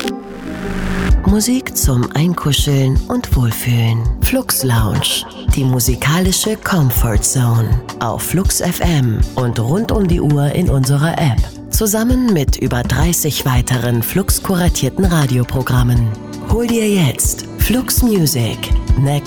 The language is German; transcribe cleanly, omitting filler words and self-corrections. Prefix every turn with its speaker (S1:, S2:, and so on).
S1: Musik zum Einkuscheln und Wohlfühlen. Flux Lounge, die musikalische Comfort Zone. Auf Flux FM und rund um die Uhr in unserer App. Zusammen mit über 30 weiteren Flux-kuratierten Radioprogrammen. Hol dir jetzt Flux Music, Neck